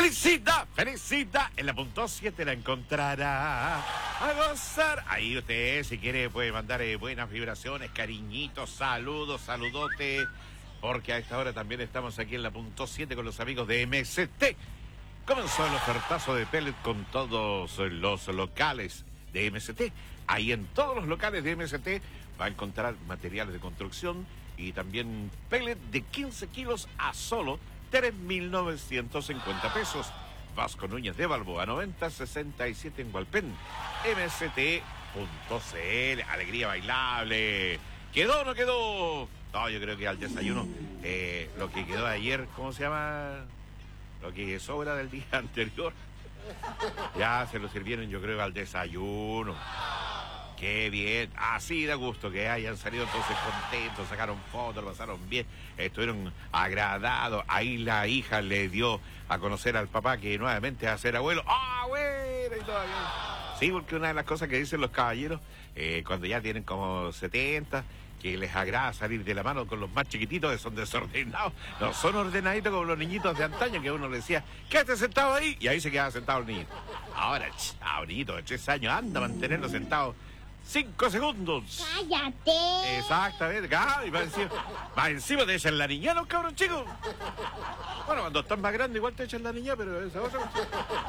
Felicidad, felicidad. En la punto 7 la encontrará a gozar. Ahí usted, si quiere, puede mandar buenas vibraciones, cariñitos, saludos, saludote. Porque a esta hora también estamos aquí en la punto 7 con los amigos de MST. Comenzó el ofertazo de pellet con todos los locales de MST. Ahí en todos los locales de MST va a encontrar materiales de construcción y también pellet de 15 kilos a solo 3.950 pesos. Vasco Núñez de Balboa, 9067 en Hualpén. MST.cl. Alegría bailable. ¿Quedó o no quedó? No, yo creo que al desayuno, lo que quedó ayer, ¿cómo se llama? Lo que sobra del día anterior. Ya se lo sirvieron, yo creo, al desayuno. Qué bien, así da gusto que hayan salido entonces contentos, sacaron fotos, lo pasaron bien, estuvieron agradados. Ahí la hija le dio a conocer al papá que nuevamente va a ser abuelo. ¡Ah, bueno! Y todavía. Sí, porque una de las cosas que dicen los caballeros, cuando ya tienen como 70, que les agrada salir de la mano con los más chiquititos que son desordenados. No son ordenaditos como los niñitos de antaño, que uno le decía, quédate sentado ahí, y ahí se quedaba sentado el niñito. Ahora, un niñito de 3 años, anda a mantenerlo sentado 5 segundos. ¡Cállate! Exactamente. Y va encima te echan la niña, los cabros chicos. Bueno, cuando están más grandes igual te echan la niña, pero esa otra.